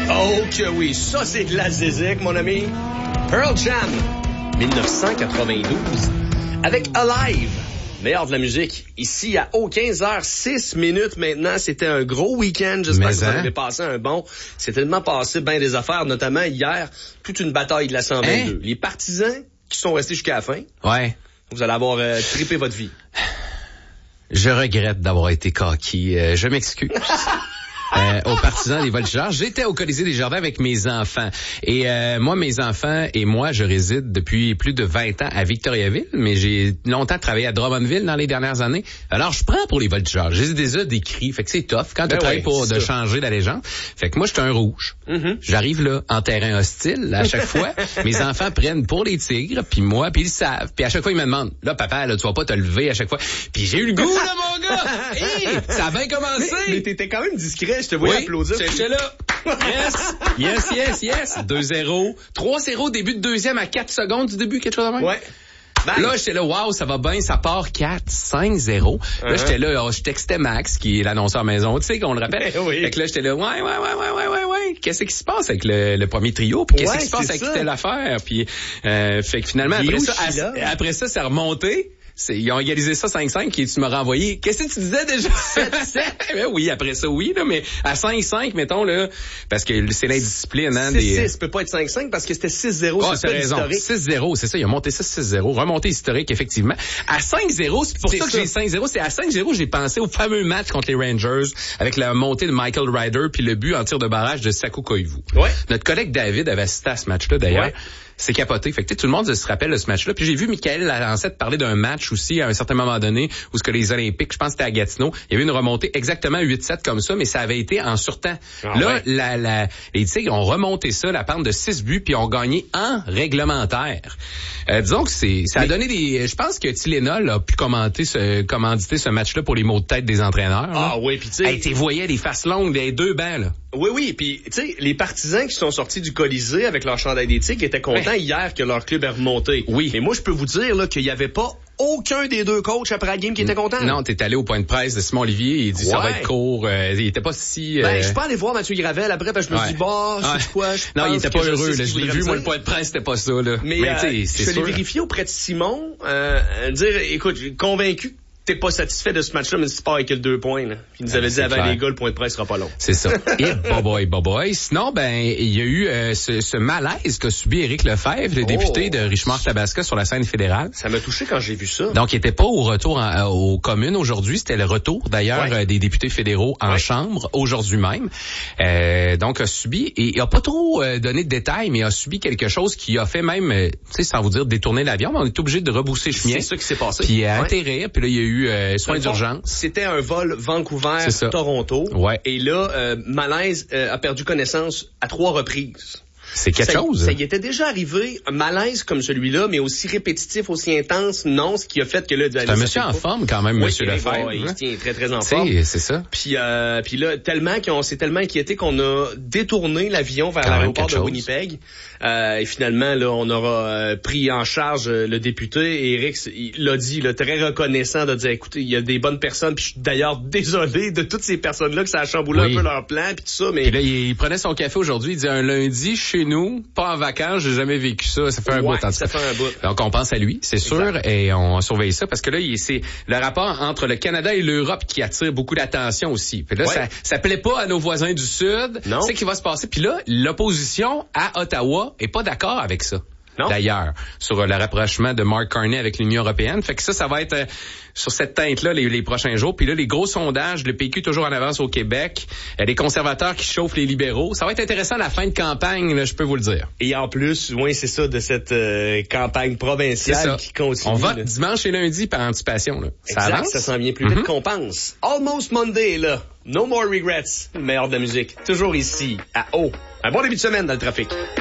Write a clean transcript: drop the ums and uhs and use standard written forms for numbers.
Oh que oui, ça c'est de la zézique, mon ami. Pearl Jam, 1992, avec Alive. Meilleur de la musique, ici à 15h06 maintenant. C'était un gros week-end. J'espère que vous avez passé un bon. C'est tellement passé bien des affaires, notamment hier, toute une bataille de la 122. Les partisans qui sont restés jusqu'à la fin. Ouais. Vous allez avoir trippé votre vie. Je regrette d'avoir été coquille. Je m'excuse. Aux partisans des Voltigeurs. J'étais au Colisée des Jardins avec mes enfants. Et moi, mes enfants et moi, je réside depuis plus de 20 ans à Victoriaville, mais j'ai longtemps travaillé à Drummondville dans les dernières années. Alors, je prends pour les Voltigeurs. J'ai déjà décrit. Fait que c'est tough quand tu travailles pour de changer la légende. Fait que moi, je suis un rouge. Mm-hmm. J'arrive là, en terrain hostile, à chaque fois. Mes enfants prennent pour les Tigres, puis moi, puis ils savent. Puis à chaque fois, ils me demandent, là, papa, là, tu vas pas te lever à chaque fois. Puis j'ai eu le goût, là, mon gars! Hey, ça a bien commencé! Mais t'étais quand même discret. Je te voyais applaudir. J'étais là. Yes. 2-0. 3-0, début de deuxième à 4 secondes du début, quelque chose de même. Ouais. Bang. Là, j'étais là, wow, ça va bien, ça part 4-5-0. Là, j'étais là, je textais Max, qui est l'annonceur maison, tu sais qu'on le rappelle. Oui. Fait que là, j'étais là, ouais. Qu'est-ce qui se passe avec le premier trio? Puis qu'est-ce qui se passe avec telle affaire? Puis, fait que finalement, après ça, c'est remonté. Ils ont égalisé ça 5-5 et tu m'as renvoyé. Qu'est-ce que tu disais déjà? 7-7? Oui, après ça, oui, là, mais à 5-5, mettons, là, parce que c'est l'indiscipline, hein, 6-6 peut pas être 5-5 parce que c'était 6-0. Oh, c'est raison. 6-0, c'est ça, il a monté ça 6-0. Remontée historique, effectivement. À 5-0, c'est pour ça que j'ai 5-0. C'est à 5-0, j'ai pensé au fameux match contre les Rangers avec la montée de Michael Ryder puis le but en tir de barrage de Saku Koivu. Ouais. Notre collègue David avait assisté à ce match-là, d'ailleurs. Ouais. C'est capoté. Fait que tout le monde se rappelle de ce match-là. Puis j'ai vu Michael Lancette parler d'un match aussi à un certain moment donné où ce que les Olympiques, je pense que c'était à Gatineau, il y avait une remontée exactement 8-7 comme ça, mais ça avait été en surtemps. Les Tigres ont remonté ça, la pente de 6 buts, puis ont gagné en réglementaire. Disons que ça a donné des... Je pense que Tylenol a pu commanditer ce match-là pour les maux de tête des entraîneurs. Ah oui, puis tu sais... Tu voyais les faces longues des deux bancs, là. Oui, puis tu sais, les partisans qui sont sortis du Colisée avec leur chandail des Tigres étaient contents hier que leur club est remonté. Oui. Mais moi, je peux vous dire là qu'il y avait pas aucun des deux coachs après la game qui était content. Non, t'es allé au point de presse de Simon Olivier, il dit ça va être court, il était pas si... je suis pas allé voir Mathieu Gravel après parce que je me suis dit, c'est quoi, non, il était pas heureux, là, je l'ai vu, moi, le point de presse, c'était pas ça, là. Mais tu sais, je suis allé vérifier auprès de Simon, dire, écoute, convaincu t'es pas satisfait de ce match-là, mais c'est pas avec le 2 points, là. Il nous avait dit avant les gars, le point de presse sera pas long. C'est ça. Et boy. Sinon, il y a eu ce malaise qu'a subi Éric Lefebvre, le député de Richemont-Tabasca sur la scène fédérale. Ça m'a touché quand j'ai vu ça. Donc, il était pas au retour aux communes aujourd'hui. C'était le retour, d'ailleurs, des députés fédéraux en chambre, aujourd'hui même. Donc, a subi, et il a pas trop donné de détails, mais a subi quelque chose qui a fait même, tu sais, sans vous dire détourner l'avion, mais on est obligé de rebousser chemin. C'est ça qui s'est passé. Puis atterrir, puis là, il y a eu soins d'urgence. C'était un vol Vancouver-Toronto. Ouais. Et là, Malaise a perdu connaissance à 3 reprises. C'est quelque chose. Ça y était déjà arrivé, un malaise comme celui-là, mais aussi répétitif, aussi intense, non, ce qui a fait que là... C'est un monsieur en forme quand même, monsieur Lefebvre. Il se tient très, très en forme. C'est ça. Puis là, on s'est tellement inquiété qu'on a détourné l'avion vers l'aéroport de Winnipeg. Et finalement, là, on aura pris en charge le député. Et Eric il l'a dit, là, très reconnaissant de dire, écoutez, il y a des bonnes personnes, puis je suis d'ailleurs désolé de toutes ces personnes-là que ça a chamboulé un peu leur plan, puis tout ça. Mais puis là, il prenait son café aujourd'hui, il dit un lundi chez nous, pas en vacances, j'ai jamais vécu ça. Ça fait un bout. Ça fait un bout. Donc on pense à lui, c'est sûr, et on surveille ça parce que là, c'est le rapport entre le Canada et l'Europe qui attire beaucoup d'attention aussi. Puis là, ça plaît pas à nos voisins du Sud. Non. C'est ce qui va se passer. Puis là, l'opposition à Ottawa est pas d'accord avec ça. Non. D'ailleurs, sur le rapprochement de Mark Carney avec l'Union européenne. Fait que ça va être sur cette teinte-là les prochains jours. Puis là, les gros sondages, le PQ toujours en avance au Québec, les conservateurs qui chauffent les libéraux. Ça va être intéressant la fin de campagne, là, je peux vous le dire. Et en plus, c'est ça, de cette campagne provinciale qui continue. On vote dimanche et lundi par anticipation. Là. Ça avance. Ça s'en vient plus vite qu'on pense. Almost Monday, là. No more regrets. Le meilleur de la musique. Toujours ici, à O. Un bon début de semaine dans le trafic.